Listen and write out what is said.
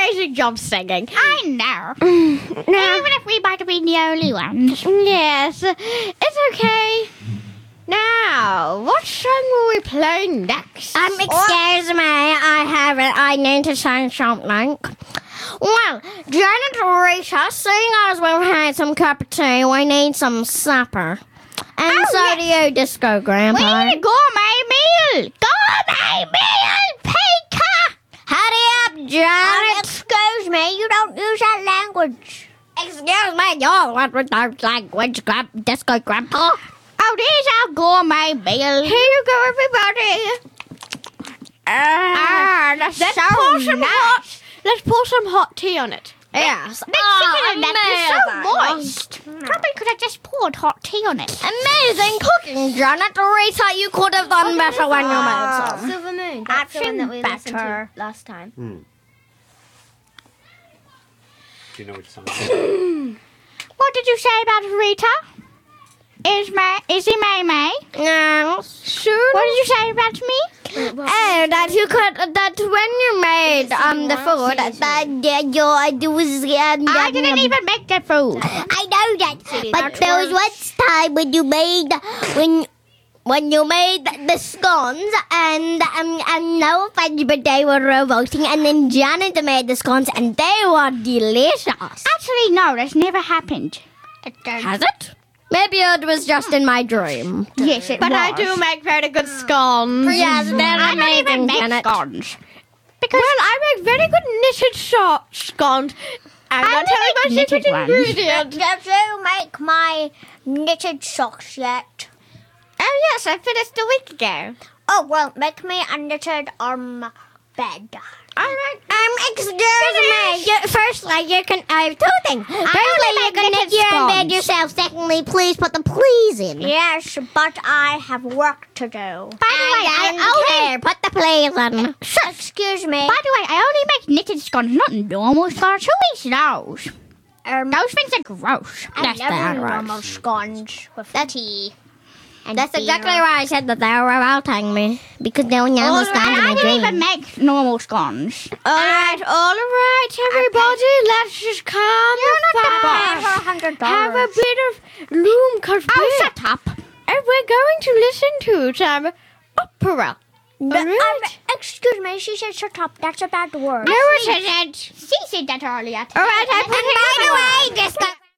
amazing job singing. I know. Even if we might have been the only ones. Yes, it's okay. Now, what song will we play next? Excuse me, I need to say something. Well, Janet and Rita, seeing as we've had some cup of tea, we need some supper. And do you, Disco Grandpa. We need a gourmet meal. Gourmet meal, Pika. Hurry up, Janet. Excuse me, you don't use that language. Excuse me, you're what with that language, Disco Grandpa. Oh, there's our gourmet meal. Here you go, everybody. That's Let's so pour some nice. Let's pour some hot tea on it. Yes. The chicken in that is so moist. Probably could have just poured hot tea on it. Amazing cooking, Janet. Rita, you could have done better when you made some. Silver Moon. That's the one that we listened to Better. last time. Do you know which song it is? What did you say about Rita? Is he May May? No. Soon. What did you say about me? Oh, that you could, that when you made the food, I didn't even make the food. I know that. But there was one time when you made when you made the scones and no offense, but they were revolting, and then Janet made the scones and they were delicious. Actually, no, that's never happened. Has it? Maybe it was just in my dream. Yes, it But was. I do make very good scones. Yes, they're I don't even amazing, make Janet. scones. Well, I make very good knitted scones. I'm not telling my knitted secret ones. ingredient. Did you make my knitted socks yet? Oh, yes, I finished a week ago. Oh, well, make me a knitted bed. All right. Excuse me. Firstly, you can. I have two things. Firstly, you can knit your bed yourself. Secondly, please put the please in. Yes, but I have work to do. By the way, I don't care. Put the please in. Excuse me. By the way, I only make knitted scones, not normal scones. Who eats those? Those things are gross. I That's never bad, knew right. normal scones with tea. And That's beer. exactly why I said that they were revolting me. Because they were normal scones in my I didn't even dream. make normal scones. All right, everybody. Let's just calm the fuck Pay her $100. Have a bit of room comfort. Oh, shut up. And we're going to listen to some opera. Excuse me, she said shut up. That's a bad word. No, it isn't. She said that earlier. All right, I put it in By the way, Disco